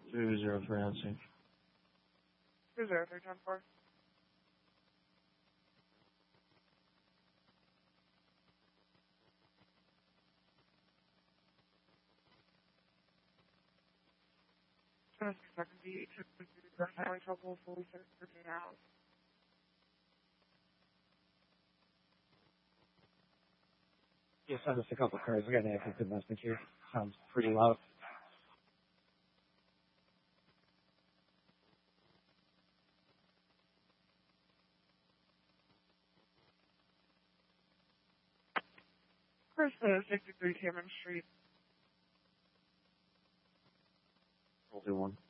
203 on scene. 203, 10-4. Second, highway trouble, fully searching out. Yeah, send us a couple of cars. We got an active domestic here. Sounds pretty loud. Where's the 63 Cameron Street? We'll do one.